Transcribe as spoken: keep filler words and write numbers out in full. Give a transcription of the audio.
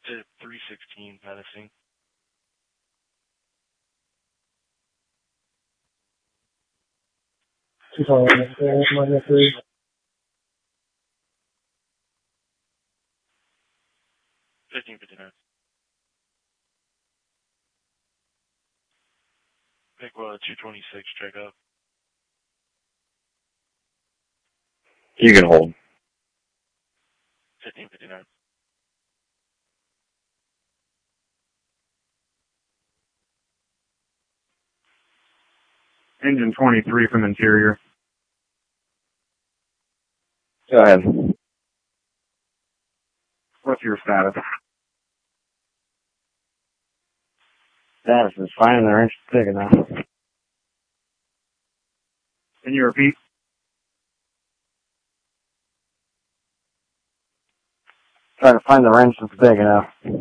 to three sixteen menacing. two twenty-one, minus three. fifteen fifty-nine. Bakewell two twenty-six, check up. You can hold. fifteen fifty-nine. Engine twenty-three from interior. Go ahead. What's your status? Status is fine. They're inch big enough. Can you repeat? Trying to find the wrench that's big enough.